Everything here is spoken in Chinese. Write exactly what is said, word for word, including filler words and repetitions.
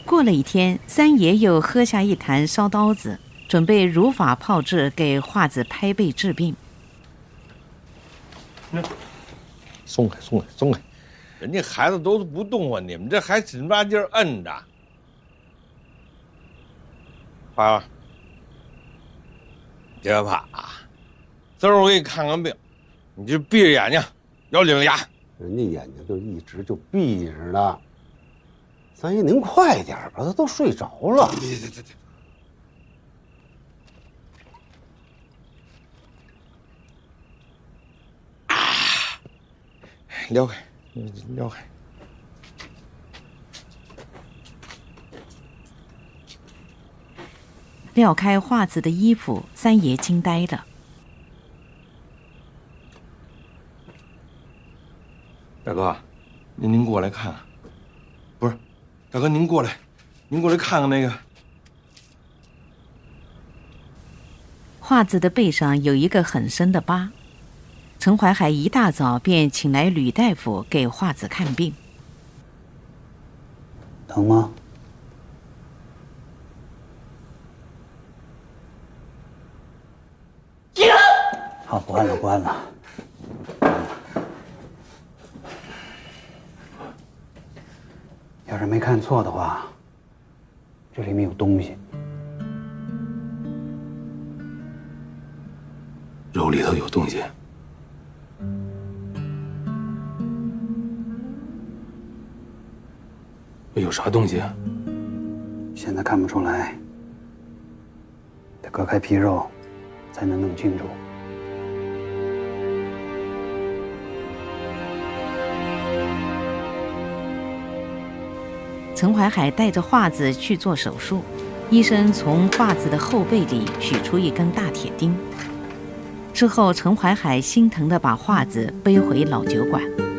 过了一天，三爷又喝下一坛烧刀子，准备如法炮制，给华子拍背治病。 那松开，松开，松开！人家孩子都不动啊，你们这还紧巴劲儿摁着。爸爸，别怕啊，今儿我给你看看病，你就闭着眼睛，咬紧了牙。 人家眼睛就一直就闭着呢。三爷，您快点吧，他都睡着了。 对对对对。啊，撩开，撩开。 撩开华子的衣服，三爷惊呆了。 大哥，您您过来看看。不是，大哥您过来，您过来看看那个。 华子的背上有一个很深的疤，陈怀海一大早便请来吕大夫给华子看病。 疼吗？好，不按了，不按了。要是没看错的话，这里面有东西。 肉里头有东西。有啥东西啊？ 现在看不出来，得割开皮肉才能弄清楚。 陈怀海带着华子去做手术，医生从华子的后背里取出一根大铁钉。之后，陈怀海心疼地把华子背回老酒馆。